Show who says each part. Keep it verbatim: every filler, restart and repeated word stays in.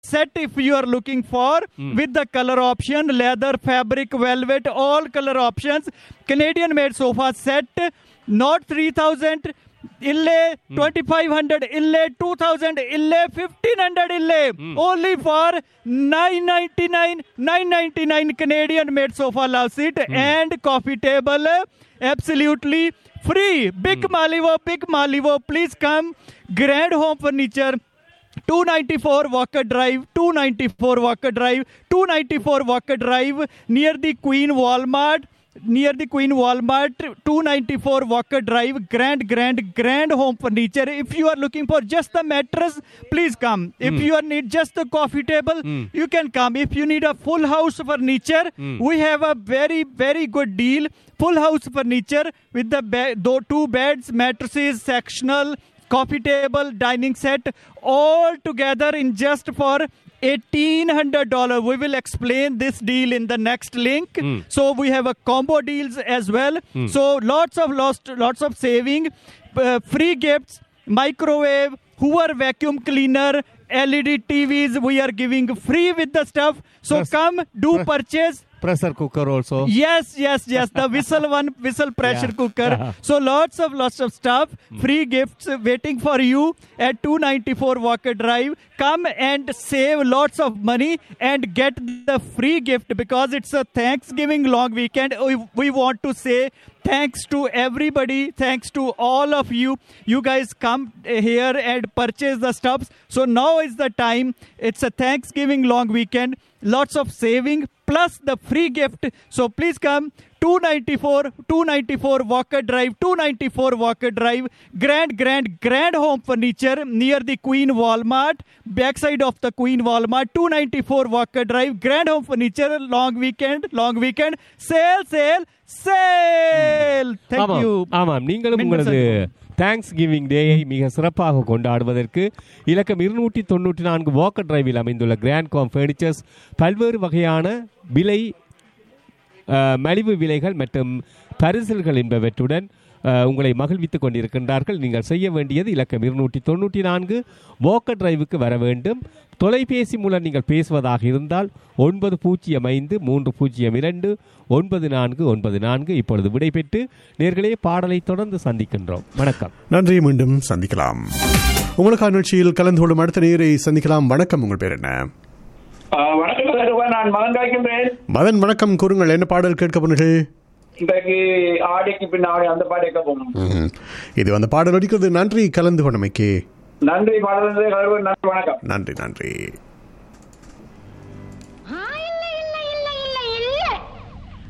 Speaker 1: set if you are looking for mm. with the color option, leather, fabric, velvet, all color options. Canadian made sofa set, not three thousand. Ille mm. twenty-five hundred, ille two thousand, ille fifteen hundred, ille mm. only for nine ninety-nine, nine ninety-nine Canadian made sofa love seat mm. and coffee table absolutely free. Big mm. Malivo, big Malivo, please come. Grand Home Furniture, two ninety-four Walker Drive, two ninety-four Walker Drive, two ninety-four Walker Drive near the Queen Walmart. Near the Queen Walmart, two ninety-four Walker Drive, Grand, Grand, Grand Home Furniture. If you are looking for just the mattress, please come. If mm. you are need just the coffee table, mm. you can come. If you need a full house furniture, mm. we have a very, very good deal. Full house furniture with the be- two beds, mattresses, sectional, coffee table, dining set, all together in just for eighteen hundred dollars. We will explain this deal in the next link. Mm. So we have a combo deals as well. Mm. So lots of lots, lots of saving, uh, free gifts, microwave, Hoover vacuum cleaner, L E D T Vs. We are giving free with the stuff. So Press, come, do press, purchase.
Speaker 2: Pressure cooker also.
Speaker 1: Yes, yes, yes. The whistle one, whistle pressure yeah. cooker. Uh-huh. So lots of lots of stuff. Mm. Free gifts waiting for you at two ninety-four Walker Drive. Come and save lots of money and get the free gift because it's a Thanksgiving long weekend. We, we want to say thanks to everybody. Thanks to all of you. You guys come here and purchase the stuffs. So now is the time. It's a Thanksgiving long weekend. Lots of saving plus the free gift. So please come. two ninety-four, two ninety-four Walker Drive, two ninety-four Walker Drive, Grand, Grand, Grand Home Furniture near the Queen Walmart, backside of the Queen Walmart, two ninety-four Walker Drive, Grand Home Furniture, long weekend, long weekend, sale, sale, sale. Thank
Speaker 2: ஆமாம்,
Speaker 1: you.
Speaker 2: ஆமாம், நீங்களும் உங்களது thanks giving டேயை மிக சிறப்பாக கொண்டாடுவதற்கு இலக்கம் இருநூற்றி தொண்ணூற்றி நான்கு வாக்கர் டிரைவில் அமைந்துள்ள கிராண்ட் காம் ஃபர்னிச்சர்ஸ் பல்வேறு வகையான விலை மலிவு விலைகள் மற்றும் பரிசல்கள் என்பவற்றுடன் உங்களை மகிழ்வித்துக் கொண்டிருக்கின்றார்கள். நீங்கள் செய்ய வேண்டியது இலக்கம் இருநூற்றி தொண்ணூற்றி நான்கு வாக்கர் டிரைவுக்கு வர வேண்டும். தொலைபேசி மூலம் நீங்கள் பேசுவதாக இருந்தால் ஒன்பது பூஜ்ஜியம் ஐந்து மூன்று பூஜ்ஜியம் இரண்டு ஒன்பது நான்கு ஒன்பது நான்கு. இப்பொழுது விடைபெற்று நேர்களே பாடலை தொடர்ந்து சந்திக்கின்றோம். வணக்கம்,
Speaker 3: நன்றி. மீண்டும் சந்திக்கலாம். உங்களுக்கான நிகழ்ச்சியில் கலந்து கொள்ளும் அடுத்த நேரை சந்திக்கலாம். வணக்கம், உங்கள் பேர் என்ன?
Speaker 4: நான் மதன் காய்க்கின்றேன்.
Speaker 3: மதன், வணக்கம். கூறுங்கள், என்ன பாடல் கேட்க போனீர்கள்?
Speaker 4: இன்றைக்கு ஆடிக்கு பின்னாடி அந்த பாடல் கேட்க போகணும்.
Speaker 3: இது அந்த பாடல் அடிக்கிறது. நன்றி கலந்து கொண்டமைக்கு.
Speaker 4: நன்றி பாடல். நன்றி, வணக்கம்.
Speaker 3: நன்றி, நன்றி.